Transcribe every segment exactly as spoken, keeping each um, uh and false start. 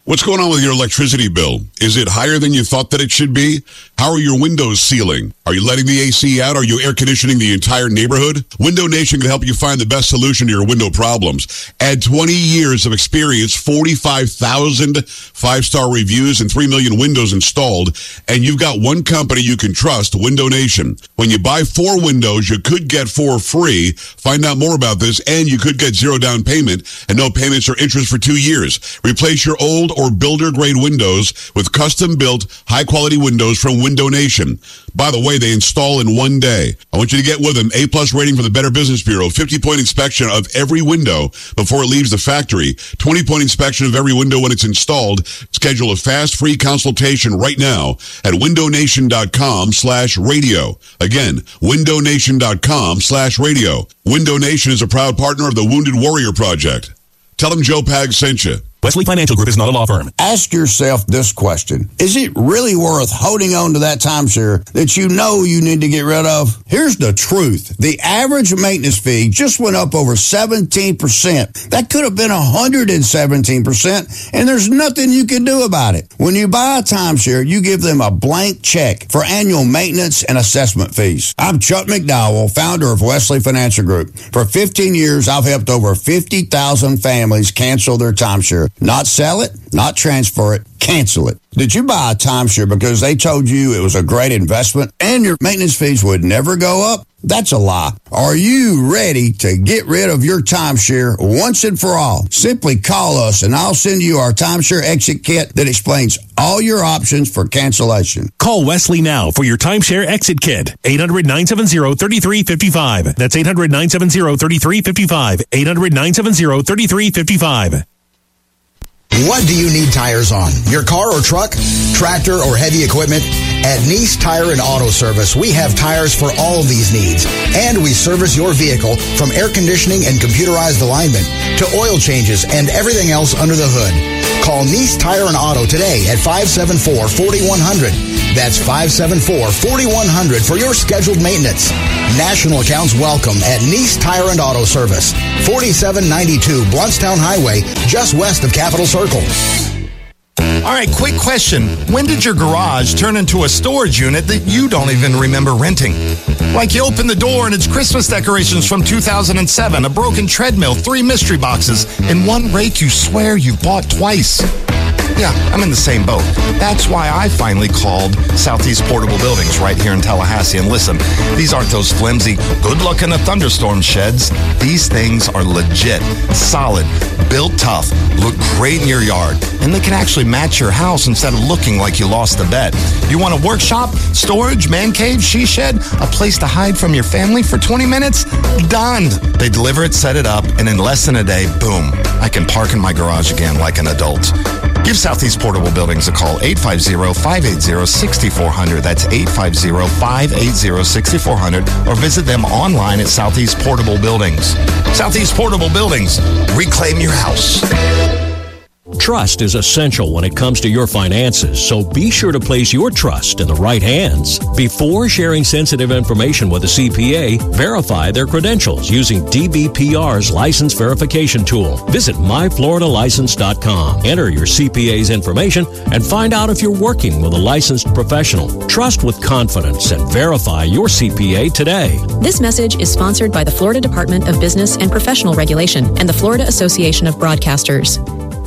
What's going on with your electricity bill? Is it higher than you thought that it should be? How are your windows sealing? Are you letting the A C out? Are you air conditioning the entire neighborhood? Window Nation can help you find the best solution to your window problems. Add twenty years of experience, forty-five thousand five-star reviews, and three million windows installed, and you've got one company you can trust, Window Nation. When you buy four windows, you could get four free. Find out more about this, and you could get zero down payment and no payments or interest for two years. Replace your old or builder-grade windows with custom-built, high-quality windows from Window Nation. By the way, they install in one day. I want you to get with them. A-plus rating from the Better Business Bureau. fifty-point inspection of every window before it leaves the factory. twenty-point inspection of every window when it's installed. Schedule a fast, free consultation right now at windownation.com slash radio. Again, windownation.com slash radio. Window Nation is a proud partner of the Wounded Warrior Project. Tell them Joe Pag sent you. Wesley Financial Group is not a law firm. Ask yourself this question. Is it really worth holding on to that timeshare that you know you need to get rid of? Here's the truth. The average maintenance fee just went up over seventeen percent. That could have been one hundred seventeen percent, and there's nothing you can do about it. When you buy a timeshare, you give them a blank check for annual maintenance and assessment fees. I'm Chuck McDowell, founder of Wesley Financial Group. For fifteen years, I've helped over fifty thousand families cancel their timeshare. Not sell it, not transfer it, cancel it. Did you buy a timeshare because they told you it was a great investment and your maintenance fees would never go up? That's a lie. Are you ready to get rid of your timeshare once and for all? Simply call us and I'll send you our timeshare exit kit that explains all your options for cancellation. Call Wesley now for your timeshare exit kit. eight hundred, nine seven zero, three three five five. That's eight hundred, nine seven zero, three three five five. eight hundred, nine seven zero, three three five five. What do you need tires on? Your car or truck, tractor or heavy equipment? At Nice Tire and Auto Service, we have tires for all of these needs. And we service your vehicle from air conditioning and computerized alignment to oil changes and everything else under the hood. Call Nice Tire and Auto today at five seven four, four one zero zero. That's five seven four, four one zero zero for your scheduled maintenance. National accounts welcome at Nice Tire and Auto Service, forty-seven ninety-two Bluntstown Highway, just west of Capitol Circle. All right, quick question. When did your garage turn into a storage unit that you don't even remember renting? Like you open the door and it's Christmas decorations from two thousand seven, a broken treadmill, three mystery boxes, and one rake you swear you bought twice. Yeah, I'm in the same boat. That's why I finally called Southeast Portable Buildings right here in Tallahassee. And listen, these aren't those flimsy, good luck in a thunderstorm sheds. These things are legit, solid, built tough, look great in your yard, and they can actually match your house instead of looking like you lost a bet. You want a workshop, storage, man cave, she shed, a place to hide from your family for twenty minutes? Done. They deliver it, set it up, and in less than a day, boom, I can park in my garage again like an adult. Give Southeast Portable Buildings a call, eight five zero, five eight zero, six four zero zero. That's eight five zero, five eight zero, six four zero zero. Or visit them online at Southeast Portable Buildings. Southeast Portable Buildings. Reclaim your house. Trust is essential when it comes to your finances, so be sure to place your trust in the right hands. Before sharing sensitive information with a C P A, verify their credentials using D B P R's license verification tool. Visit my florida license dot com. Enter your C P A's information and find out if you're working with a licensed professional. Trust with confidence and verify your C P A today. This message is sponsored by the Florida Department of Business and Professional Regulation and the Florida Association of Broadcasters.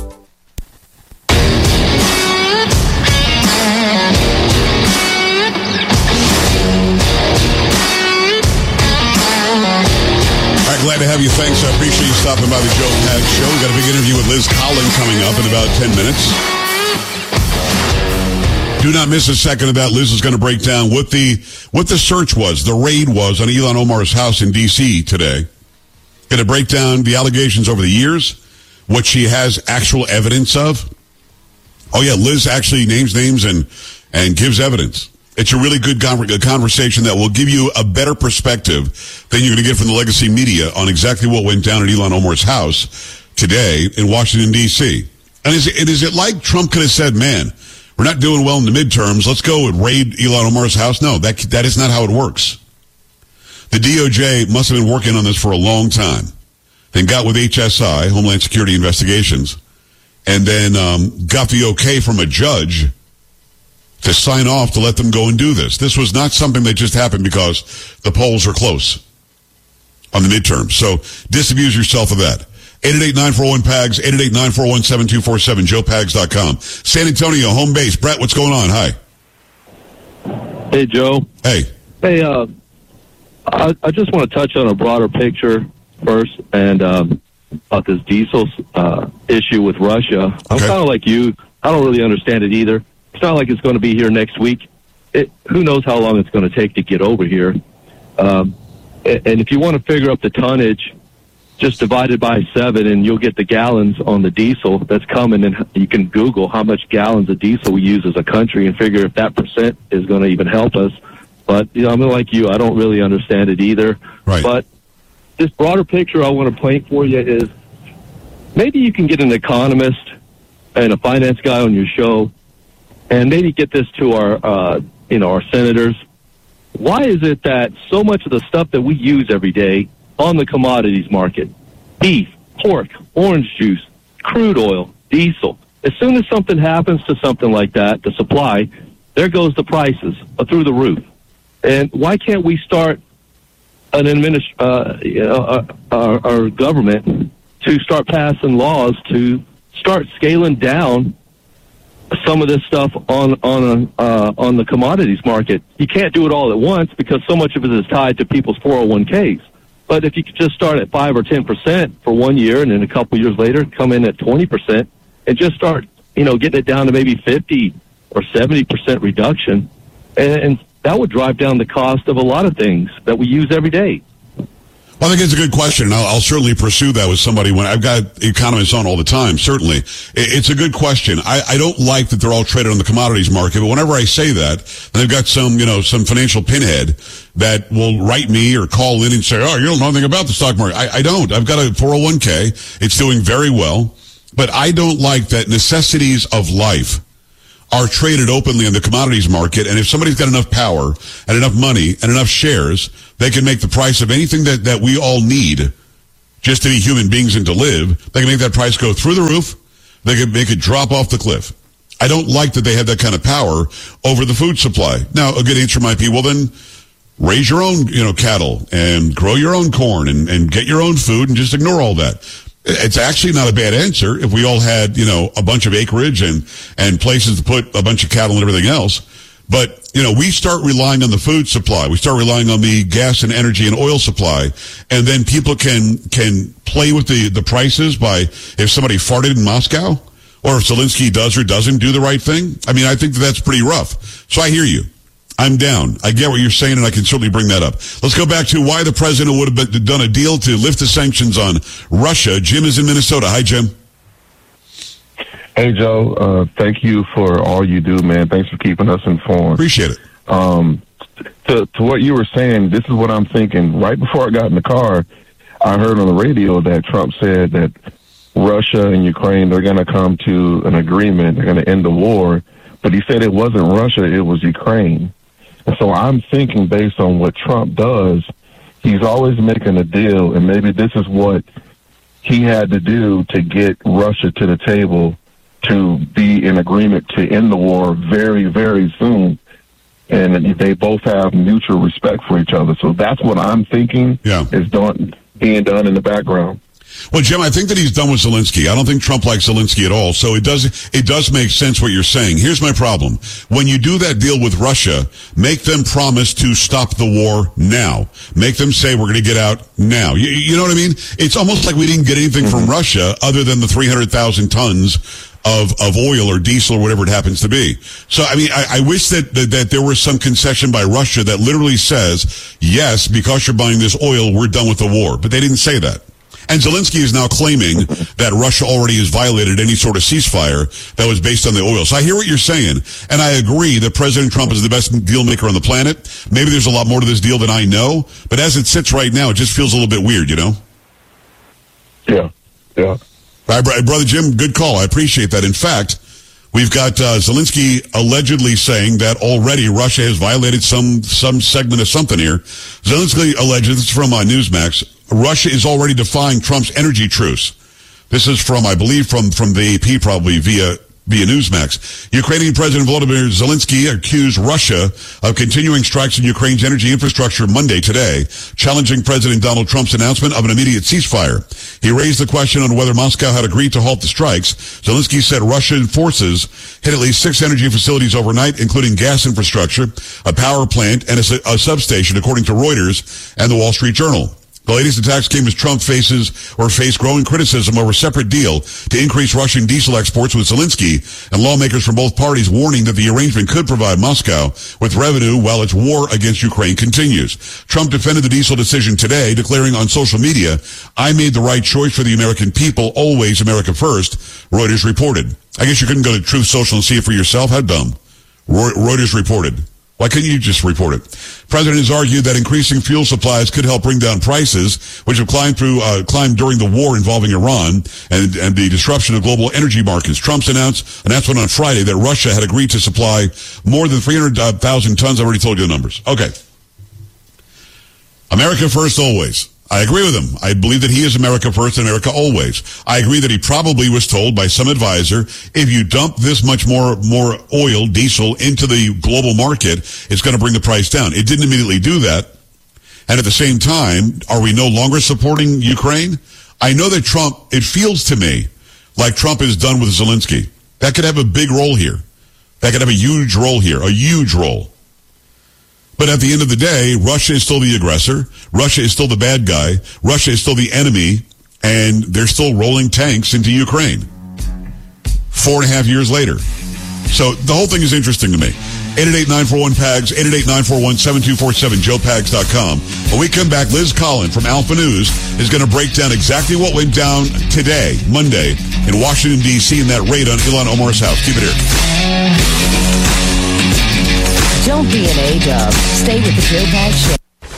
Glad to have you. Thanks. I appreciate you stopping by the Joe Pag Show. We've got a big interview with Liz Collin coming up in about ten minutes. Do not miss a second of that. Liz is going to break down what the what the search was, the raid was on Ilhan Omar's house in D C today. Going to break down the allegations over the years, what she has actual evidence of. Oh, yeah, Liz actually names names and, and gives evidence. It's a really good conversation that will give you a better perspective than you're going to get from the legacy media on exactly what went down at Ilhan Omar's house today in Washington, D C. And is it, is it like Trump could have said, man, we're not doing well in the midterms, let's go and raid Ilhan Omar's house? No, that that is not how it works. The D O J must have been working on this for a long time. Then got with H S I, Homeland Security Investigations, and then um, got the okay from a judge to sign off to let them go and do this. This was not something that just happened because the polls are close on the midterm. So disabuse yourself of that. eight eight eight, nine four one, P A G S, eight eight eight, nine four one, seven two four seven, joe pags dot com. San Antonio, home base. Brett, what's going on? Hi. Hey, Joe. Hey. Hey, uh, I, I just want to touch on a broader picture first, and um, about this diesel uh, issue with Russia. I'm Okay. kind of like you. I don't really understand it either. It's not like it's going to be here next week. It, who knows how long it's going to take to get over here. Um, and, and if you want to figure up the tonnage, just divide it by seven, and you'll get the gallons on the diesel that's coming. And you can Google how much gallons of diesel we use as a country and figure if that percent is going to even help us. But, you know, I'm like you. I don't really understand it either. Right. But this broader picture I want to paint for you is maybe you can get an economist and a finance guy on your show and maybe get this to our, uh, you know, our senators. Why is it that so much of the stuff that we use every day on the commodities market, beef, pork, orange juice, crude oil, diesel, as soon as something happens to something like that, the supply, there goes the prices through the roof. And why can't we start an administ- uh, you know, uh, our, our government to start passing laws to start scaling down some of this stuff on on uh, on the commodities market? You can't do it all at once because so much of it is tied to people's four oh one k's. But if you could just start at five or ten percent for one year, and then a couple years later come in at twenty percent, and just start, you know, getting it down to maybe fifty or seventy percent reduction, and, and that would drive down the cost of a lot of things that we use every day. Well, I think it's a good question, and I'll, I'll certainly pursue that with somebody when I've got economists on all the time. Certainly, it, it's a good question. I, I don't like that they're all traded on the commodities market, but whenever I say that, they've got some, you know, some financial pinhead that will write me or call in and say, "Oh, you don't know anything about the stock market." I, I don't. I've got a four oh one k. It's doing very well, but I don't like that necessities of life are traded openly in the commodities market, and if somebody's got enough power and enough money and enough shares, they can make the price of anything that, that we all need just to be human beings and to live, they can make that price go through the roof, they can make it drop off the cliff. I don't like that they have that kind of power over the food supply. Now, a good answer might be, well, then raise your own, you know, cattle and grow your own corn and, and get your own food and just ignore all that. It's actually not a bad answer if we all had, you know, a bunch of acreage and, and places to put a bunch of cattle and everything else. But, you know, we start relying on the food supply. We start relying on the gas and energy and oil supply. And then people can, can play with the, the prices by if somebody farted in Moscow or if Zelensky does or doesn't do the right thing. I mean, I think that that's pretty rough. So I hear you. I'm down. I get what you're saying, and I can certainly bring that up. Let's go back to why the president would have been, done a deal to lift the sanctions on Russia. Jim is in Minnesota. Hi, Jim. Hey, Joe. Uh, thank you for all you do, man. Thanks for keeping us informed. Appreciate it. Um, to, to what you were saying, this is what I'm thinking. Right before I got in the car, I heard on the radio that Trump said that Russia and Ukraine, they're going to come to an agreement. They're going to end the war. But he said it wasn't Russia, it was Ukraine. And so I'm thinking based on what Trump does, he's always making a deal, and maybe this is what he had to do to get Russia to the table to be in agreement to end the war very, very soon. And they both have mutual respect for each other. So that's what I'm thinking yeah. is done, being done in the background. Well, Jim, I think that he's done with Zelensky. I don't think Trump likes Zelensky at all. So it does it does make sense what you're saying. Here's my problem. When you do that deal with Russia, make them promise to stop the war now. Make them say we're going to get out now. You, you know what I mean? It's almost like we didn't get anything mm-hmm. from Russia other than the three hundred thousand tons of, of oil or diesel or whatever it happens to be. So, I mean, I, I wish that, that, that there was some concession by Russia that literally says, yes, because you're buying this oil, we're done with the war. But they didn't say that. And Zelensky is now claiming that Russia already has violated any sort of ceasefire that was based on the oil. So I hear what you're saying, and I agree that President Trump is the best deal maker on the planet. Maybe there's a lot more to this deal than I know, but as it sits right now, it just feels a little bit weird, you know? Yeah, yeah. All right, Brother Jim, good call. I appreciate that. In fact, we've got uh, Zelensky allegedly saying that already Russia has violated some some segment of something here. Zelensky alleges, this is from uh, Newsmax, Russia is already defying Trump's energy truce. This is from, I believe, from, from the A P, probably via via Newsmax. Ukrainian President Volodymyr Zelensky accused Russia of continuing strikes on Ukraine's energy infrastructure Monday today, challenging President Donald Trump's announcement of an immediate ceasefire. He raised the question on whether Moscow had agreed to halt the strikes. Zelensky said Russian forces hit at least six energy facilities overnight, including gas infrastructure, a power plant, and a, a substation, according to Reuters and the Wall Street Journal. The latest attacks came as Trump faces or faced growing criticism over a separate deal to increase Russian diesel exports with Zelensky, and lawmakers from both parties warning that the arrangement could provide Moscow with revenue while its war against Ukraine continues. Trump defended the diesel decision today, declaring on social media, "I made the right choice for the American people, always America first," Reuters reported. I guess you couldn't go to Truth Social and see it for yourself? How dumb. Reuters reported. Why couldn't you just report it? The president has argued that increasing fuel supplies could help bring down prices, which have climbed through uh, climbed during the war involving Iran and, and the disruption of global energy markets. Trump's announced announcement on Friday that Russia had agreed to supply more than three hundred thousand tons. I already told you the numbers. Okay. America first always. I agree with him. I believe that he is America first and America always. I agree that he probably was told by some advisor, if you dump this much more more oil, diesel, into the global market, it's going to bring the price down. It didn't immediately do that. And at the same time, are we no longer supporting Ukraine? I know that Trump, it feels to me like Trump is done with Zelensky. That could have a big role here. That could have a huge role here, a huge role. But at the end of the day, Russia is still the aggressor. Russia is still the bad guy. Russia is still the enemy. And they're still rolling tanks into Ukraine. Four and a half years later. So the whole thing is interesting to me. eight eight eight, nine four one, P A G S, eight eight eight, nine four one, seven two four seven, joe pags dot com. When we come back, Liz Collin from Alpha News is going to break down exactly what went down today, Monday, in Washington, D C in that raid on Ilhan Omar's house. Keep it here. Don't be an A-dub. Stay with the Joe Pags Show.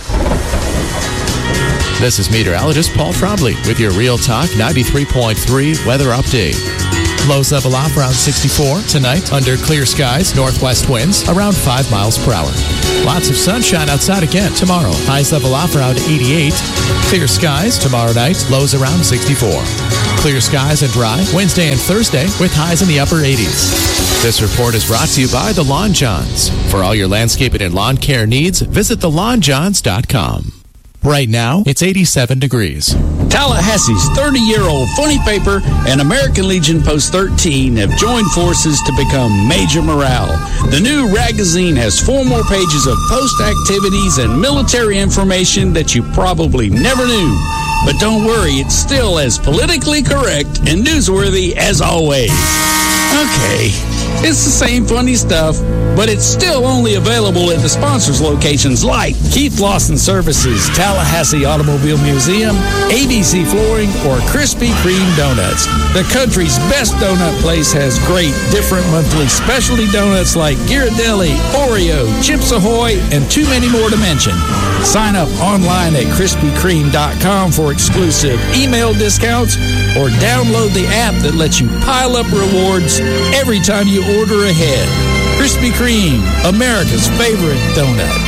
This is meteorologist Paul Trombley with your Real Talk ninety-three point three weather update. Lows level off around sixty-four tonight under clear skies, northwest winds around five miles per hour. Lots of sunshine outside again tomorrow. Highs level off around eighty-eight. Clear skies tomorrow night, lows around sixty-four. Clear skies and dry Wednesday and Thursday with highs in the upper eighties. This report is brought to you by The Lawn Johns. For all your landscaping and lawn care needs, visit the lawn johns dot com. Right now, it's eighty-seven degrees. Tallahassee's thirty-year-old Funny Paper and American Legion Post thirteen have joined forces to become Major Morale. The new magazine has four more pages of post activities and military information that you probably never knew. But don't worry, it's still as politically correct and newsworthy as always. Okay, it's the same funny stuff, but it's still only available at the sponsors' locations like Keith Lawson Services, Tallahassee Automobile Museum, A B C Flooring, or Krispy Kreme Donuts. The country's best donut place has great different monthly specialty donuts like Ghirardelli, Oreo, Chips Ahoy, and too many more to mention. Sign up online at krispy kreme dot com for exclusive email discounts or download the app that lets you pile up rewards every time you order ahead. Krispy Kreme, America's favorite donut.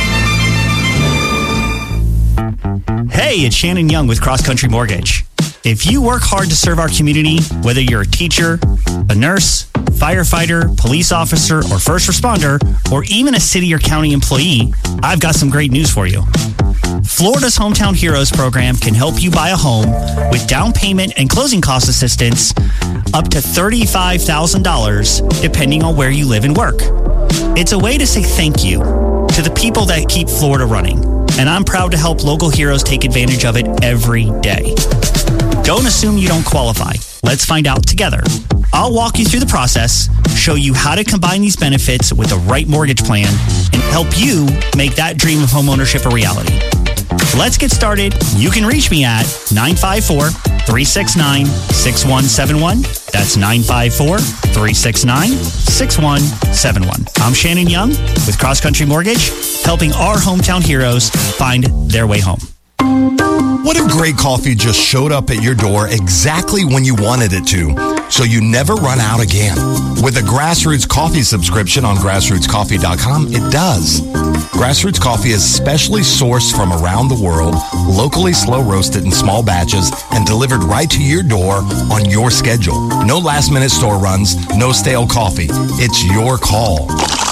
Hey, it's Shannon Young with Cross Country Mortgage. If you work hard to serve our community, whether you're a teacher, a nurse, firefighter, police officer, or first responder, or even a city or county employee, I've got some great news for you. Florida's Hometown Heroes program can help you buy a home with down payment and closing cost assistance up to thirty-five thousand dollars, depending on where you live and work. It's a way to say thank you to the people that keep Florida running, and I'm proud to help local heroes take advantage of it every day. Don't assume you don't qualify. Let's find out together. I'll walk you through the process, show you how to combine these benefits with the right mortgage plan, and help you make that dream of homeownership a reality. Let's get started. You can reach me at nine five four, three six nine, six one seven one. That's nine five four, three six nine, six one seven one. I'm Shannon Young with Cross Country Mortgage, helping our hometown heroes find their way home. What if great coffee just showed up at your door exactly when you wanted it to, so you never run out again? With a Grassroots Coffee subscription on grassroots coffee dot com, it does. Grassroots Coffee is specially sourced from around the world, locally slow roasted in small batches, and delivered right to your door on your schedule. No last-minute store runs, no stale coffee. It's your call.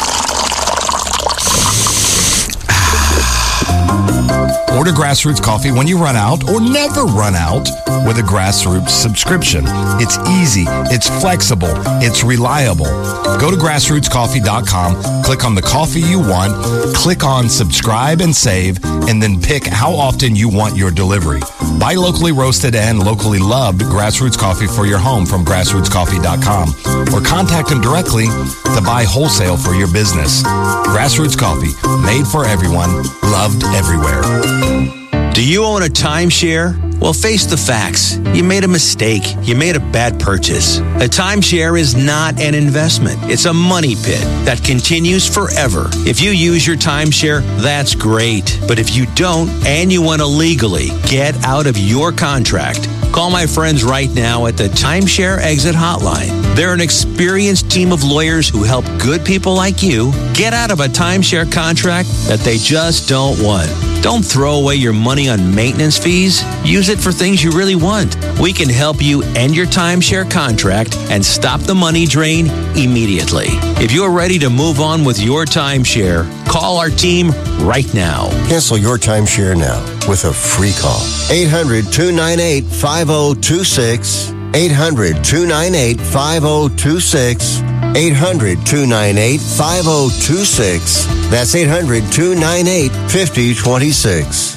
Order Grassroots Coffee when you run out or never run out with a Grassroots subscription. It's easy, it's flexible, it's reliable. Go to grassroots coffee dot com, click on the coffee you want, click on subscribe and save, and then pick how often you want your delivery. Buy locally roasted and locally loved Grassroots Coffee for your home from grassroots coffee dot com or contact them directly to buy wholesale for your business. Grassroots Coffee, made for everyone, loved everywhere. Do you own a timeshare? Well, face the facts. You made a mistake. You made a bad purchase. A timeshare is not an investment. It's a money pit that continues forever. If you use your timeshare, that's great. But if you don't and you want to legally get out of your contract, call my friends right now at the Timeshare Exit Hotline. They're an experienced team of lawyers who help good people like you get out of a timeshare contract that they just don't want. Don't throw away your money on maintenance fees. Use it for things you really want. We can help you end your timeshare contract and stop the money drain immediately. If you're ready to move on with your timeshare, call our team right now. Cancel your timeshare now with a free call. eight hundred, two nine eight, five oh two six. eight hundred, two nine eight, five oh two six. eight hundred, two nine eight, five oh two six. That's eight hundred, two nine eight, five oh two six.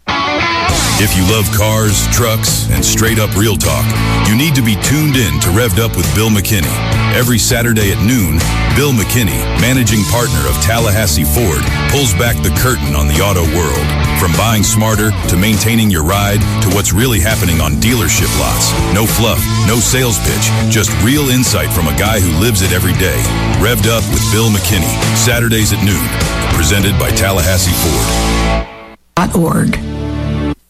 If you love cars, trucks, and straight-up real talk, you need to be tuned in to Revved Up with Bill McKinney. Every Saturday at noon, Bill McKinney, managing partner of Tallahassee Ford, pulls back the curtain on the auto world. From buying smarter to maintaining your ride to what's really happening on dealership lots. No fluff, no sales pitch, just real insight from a guy who lives it every day. Revved Up with Bill McKinney, Saturdays at noon. Presented by Tallahassee Ford. .org.